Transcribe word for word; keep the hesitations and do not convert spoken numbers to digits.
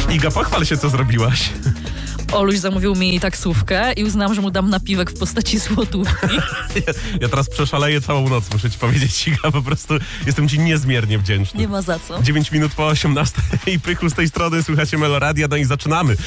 Iga, pochwal się, co zrobiłaś. Oluś zamówił mi taksówkę i uznałam, że mu dam napiwek w postaci złotówki. Ja, ja teraz przeszaleję całą noc, muszę ci powiedzieć, Iga, po prostu jestem ci niezmiernie wdzięczny. Nie ma za co. dziewięć minut po osiemnastej i Pychu z tej strony, słuchacie Meloradia, no i zaczynamy.